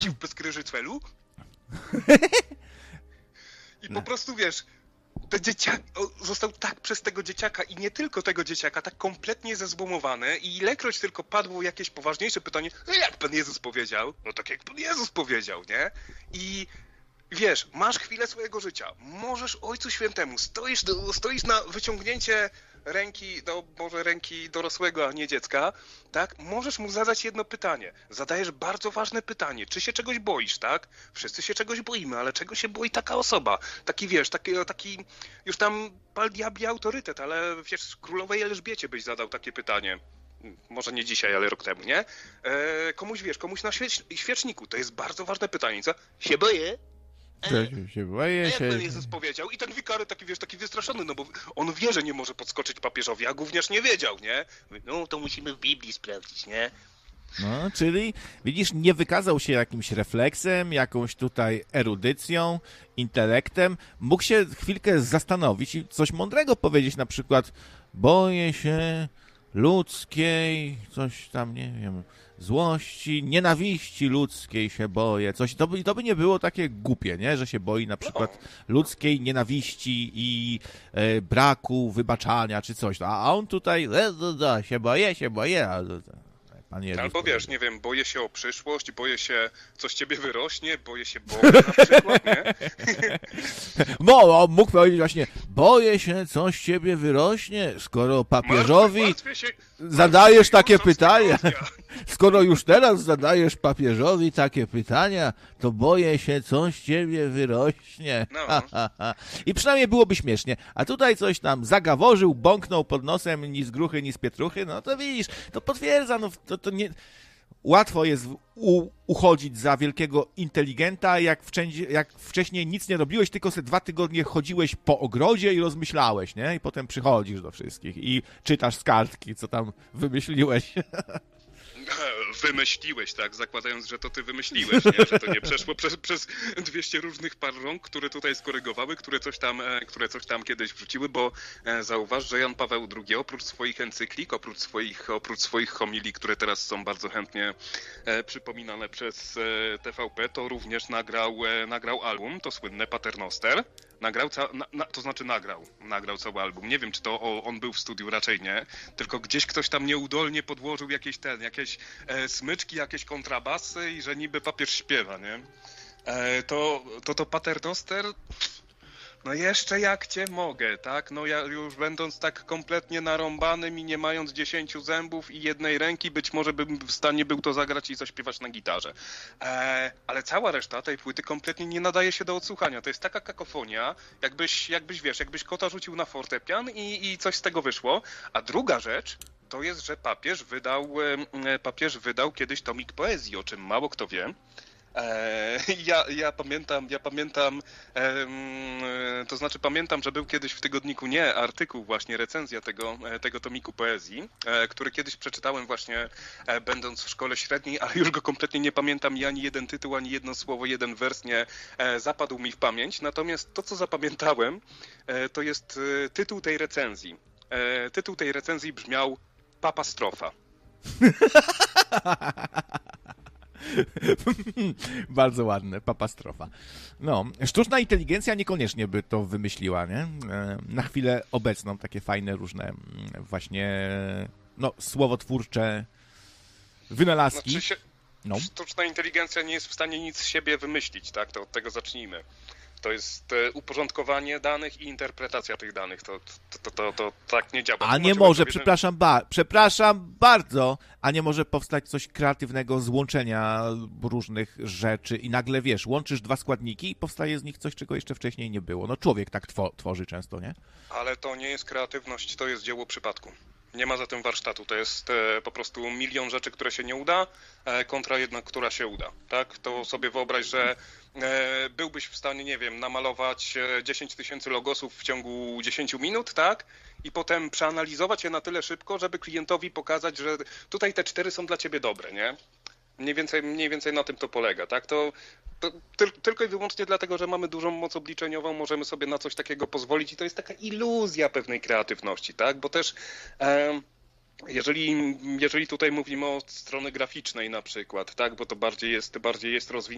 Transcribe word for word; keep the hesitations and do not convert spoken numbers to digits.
bez kryży celu. I po prostu, wiesz, ten dzieciak został tak przez tego dzieciaka i nie tylko tego dzieciaka, tak kompletnie zezłomowany i ilekroć tylko padło jakieś poważniejsze pytanie, no jak Pan Jezus powiedział? No tak jak Pan Jezus powiedział, nie? I wiesz, masz chwilę swojego życia, możesz Ojcu Świętemu, stoisz, do, stoisz na wyciągnięcie ręki, do, może ręki dorosłego, a nie dziecka, tak? Możesz mu zadać jedno pytanie. Zadajesz bardzo ważne pytanie. Czy się czegoś boisz, tak? Wszyscy się czegoś boimy, ale czego się boi taka osoba? Taki, wiesz, taki, taki już tam pal diabli autorytet, ale wiesz, królowej Elżbiecie byś zadał takie pytanie. Może nie dzisiaj, ale rok temu, nie? E, komuś, wiesz, komuś na świecz, świeczniku. To jest bardzo ważne pytanie, co? Się boję? E, się boję, a jak się... Pan Jezus powiedział? I ten wikary taki, wiesz, taki wystraszony, no bo on wie, że nie może podskoczyć papieżowi, a gówniarz nie wiedział, nie? No to musimy w Biblii sprawdzić, nie? No, czyli widzisz, nie wykazał się jakimś refleksem, jakąś tutaj erudycją, intelektem. Mógł się chwilkę zastanowić i coś mądrego powiedzieć, na przykład boję się ludzkiej, coś tam, nie wiem, złości, nienawiści ludzkiej się boję. Coś, to by, to by nie było takie głupie, nie? Że się boi na przykład ludzkiej nienawiści i e, braku wybaczania czy coś. A on tutaj e, e, się boję, się boję. A, Pan Jezus Albo powiedział. wiesz, nie wiem, boję się o przyszłość, boję się, co z ciebie wyrośnie, boję się Boga na przykład, nie? No, mógł powiedzieć właśnie, boję się, co z ciebie wyrośnie, skoro papieżowi Martwię, martwię się, zadajesz martwię się takie już od pytania. tygodnia. Skoro już teraz zadajesz papieżowi takie pytania, to boję się, co z ciebie wyrośnie. No. Ha, ha, ha. I przynajmniej byłoby śmiesznie. A tutaj coś tam zagaworzył, bąknął pod nosem, ni z gruchy, ni z pietruchy. No to widzisz, to potwierdza, no to, to nie... Łatwo jest u, uchodzić za wielkiego inteligenta, jak, wczędzie, jak wcześniej nic nie robiłeś, tylko se dwa tygodnie chodziłeś po ogrodzie i rozmyślałeś, nie? I potem przychodzisz do wszystkich i czytasz z kartki, co tam wymyśliłeś. Wymyśliłeś, tak, zakładając, że to ty wymyśliłeś, nie? Że to nie przeszło przez, przez dwieście różnych par rąk, które tutaj skorygowały, które coś tam, które coś tam kiedyś wrzuciły, bo zauważ, że Jan Paweł drugi oprócz swoich encyklik, oprócz swoich, oprócz swoich homilii, które teraz są bardzo chętnie przypominane przez T V P, to również nagrał, nagrał album, to słynne Paternoster. Nagrał, ca- na, na, to znaczy nagrał, nagrał cały album. Nie wiem, czy to o, on był w studiu, raczej nie, tylko gdzieś ktoś tam nieudolnie podłożył jakieś ten, jakieś e, smyczki, jakieś kontrabasy i że niby papież śpiewa, nie? E, to, to to Paternoster, no jeszcze jak cię mogę, tak? No ja już będąc tak kompletnie narąbanym i nie mając dziesięciu zębów i jednej ręki, być może bym w stanie był to zagrać i zaśpiewać na gitarze. E, ale cała reszta tej płyty kompletnie nie nadaje się do odsłuchania. To jest taka kakofonia, jakbyś, jakbyś wiesz, jakbyś kota rzucił na fortepian i, i coś z tego wyszło. A druga rzecz to jest, że papież wydał, e, papież wydał kiedyś tomik poezji, o czym mało kto wie. E, ja, ja pamiętam, ja pamiętam, e, to znaczy pamiętam, że był kiedyś w tygodniku Nie artykuł właśnie, recenzja tego, tego tomiku poezji, e, który kiedyś przeczytałem właśnie e, będąc w szkole średniej, ale już go kompletnie nie pamiętam i ani jeden tytuł, ani jedno słowo, jeden wers nie e, zapadł mi w pamięć. Natomiast to, co zapamiętałem, e, to jest e, tytuł tej recenzji. E, tytuł tej recenzji brzmiał Papastrofa. Bardzo ładne, papastrofa. No, sztuczna inteligencja niekoniecznie by to wymyśliła, nie? Na chwilę obecną takie fajne różne właśnie, no, słowotwórcze wynalazki. Znaczy się, no. Sztuczna inteligencja nie jest w stanie nic z siebie wymyślić, tak? To od tego zacznijmy. To jest uporządkowanie danych i interpretacja tych danych. To, to, to, to, to tak nie działa. A nie może, przepraszam, ba, przepraszam bardzo, a nie może powstać coś kreatywnego z łączenia różnych rzeczy i nagle, wiesz, łączysz dwa składniki i powstaje z nich coś, czego jeszcze wcześniej nie było. No człowiek tak two- tworzy często, nie? Ale to nie jest kreatywność, to jest dzieło przypadku. Nie ma za tym warsztatu. To jest e, po prostu milion rzeczy, które się nie uda, e, kontra jedna, która się uda. Tak? To sobie wyobraź, że e, byłbyś w stanie, nie wiem, namalować dziesięć tysięcy logosów w ciągu dziesięć minut, tak? I potem przeanalizować je na tyle szybko, żeby klientowi pokazać, że tutaj te cztery są dla ciebie dobre, nie? Mniej więcej, mniej więcej na tym to polega, tak? To, to ty, tylko i wyłącznie dlatego, że mamy dużą moc obliczeniową, możemy sobie na coś takiego pozwolić i to jest taka iluzja pewnej kreatywności, tak? Bo też e, jeżeli, jeżeli tutaj mówimy o strony graficznej na przykład, tak? Bo to bardziej jest, bardziej jest rozwinięte,